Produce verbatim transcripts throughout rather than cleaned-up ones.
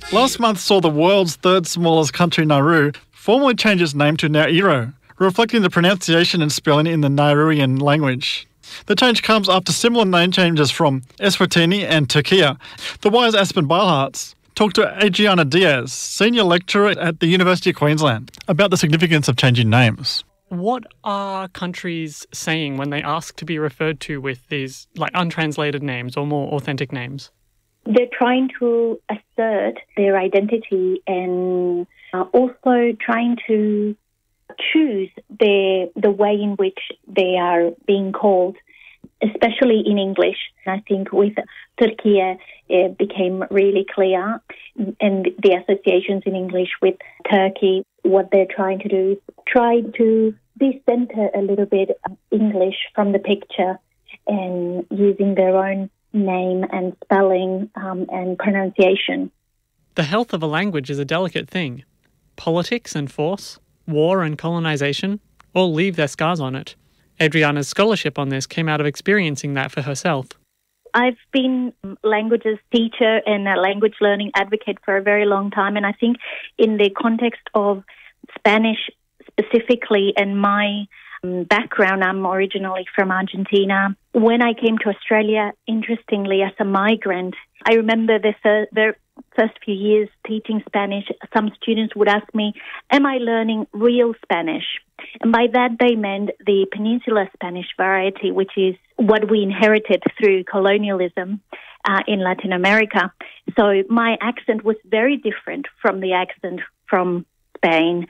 Last month saw the world's third smallest country, Nauru, formally change its name to Nairo, reflecting the pronunciation and spelling in the Nauruan language. The change comes after similar name changes from Eswatini and Turkey. The Wise Aspen Beilharz talked to Adriana Diaz, senior lecturer at the University of Queensland, about the significance of changing names. What are countries saying when they ask to be referred to with these like untranslated names or more authentic names? They're trying to assert their identity and uh, also trying to choose their, the way in which they are being called, especially in English. I think with Turkey, it became really clear, and the associations in English with Turkey, what they're trying to do is try to decenter a little bit of English from the picture and using their own name and spelling um, and pronunciation. The health of a language is a delicate thing. Politics and force, war and colonisation, all leave their scars on it. Adriana's scholarship on this came out of experiencing that for herself. I've been a languages teacher and a language learning advocate for a very long time, and I think in the context of Spanish specifically and my um, background, I'm originally from Argentina. When I came to Australia, interestingly, as a migrant, I remember the, fir- the first few years teaching Spanish, some students would ask me, am I learning real Spanish? And by that they meant the Peninsular Spanish variety, which is what we inherited through colonialism uh, in Latin America. So my accent was very different from the accent from Spain,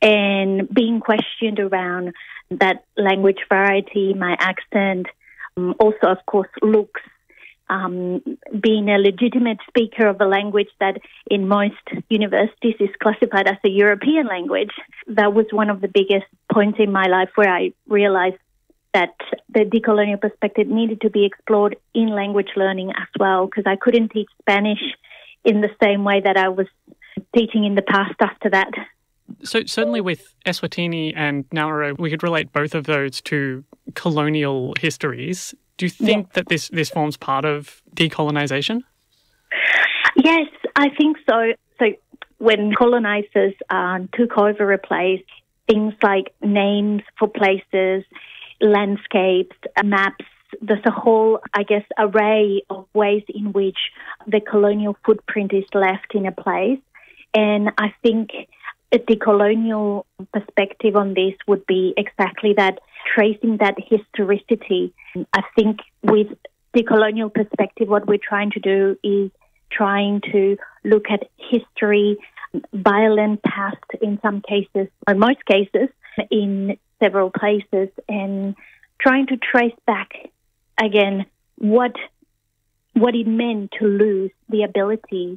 and being questioned around that language variety, my accent, um, also, of course, looks, um, being a legitimate speaker of a language that in most universities is classified as a European language. That was one of the biggest points in my life where I realized that the decolonial perspective needed to be explored in language learning as well, because I couldn't teach Spanish in the same way that I was teaching in the past after that. So certainly with Eswatini and Nauru, we could relate both of those to colonial histories. Do you think yes. that this, this forms part of decolonisation? Yes, I think so. So when colonisers uh, took over a place, things like names for places, landscapes, maps, there's a whole, I guess, array of ways in which the colonial footprint is left in a place. And I think a decolonial perspective on this would be exactly that, tracing that historicity. I think with decolonial perspective, what we're trying to do is trying to look at history, violent past in some cases, or most cases, in several places, and trying to trace back, again, what what it meant to lose the ability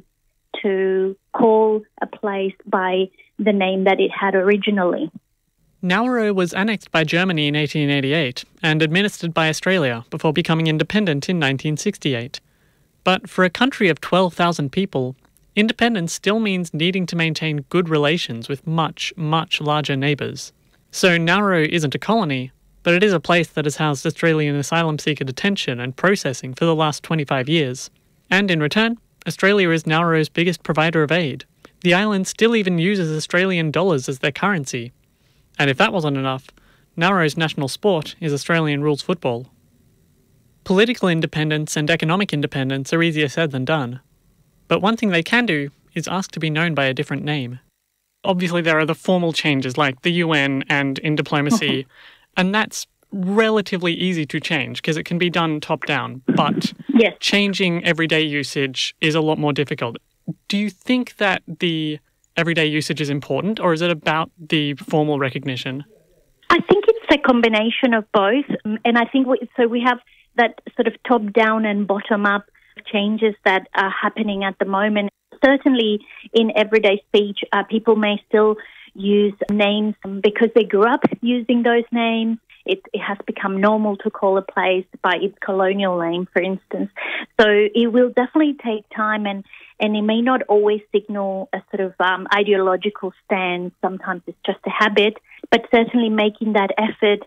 to call a place by the name that it had originally. Nauru was annexed by Germany in eighteen eighty-eight and administered by Australia before becoming independent in nineteen sixty-eight. But for a country of twelve thousand people, independence still means needing to maintain good relations with much, much larger neighbours. So Nauru isn't a colony, but it is a place that has housed Australian asylum seeker detention and processing for the last twenty-five years. And in return, Australia is Nauru's biggest provider of aid. The island still even uses Australian dollars as their currency. And if that wasn't enough, Nauru's national sport is Australian rules football. Political independence and economic independence are easier said than done. But one thing they can do is ask to be known by a different name. Obviously there are the formal changes like the U N and in diplomacy, and that's relatively easy to change because it can be done top-down. But yes. Changing everyday usage is a lot more difficult. Do you think that the everyday usage is important, or is it about the formal recognition? I think it's a combination of both. And I think we, so we have that sort of top-down and bottom-up changes that are happening at the moment. Certainly in everyday speech, uh, people may still use names because they grew up using those names. It, it has become normal to call a place by its colonial name, for instance. So it will definitely take time, and, and it may not always signal a sort of um, ideological stand. Sometimes it's just a habit, but certainly making that effort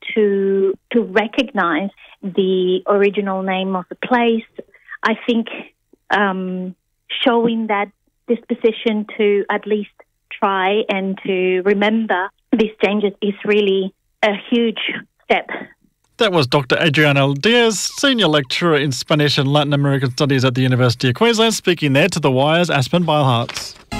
to to recognize the original name of the place. I think um, showing that disposition to at least try and to remember these changes is really a huge step. That was Doctor Adriana Diaz, Senior Lecturer in Spanish and Latin American Studies at the University of Queensland, speaking there to The Wire's Aspen Beilhartz.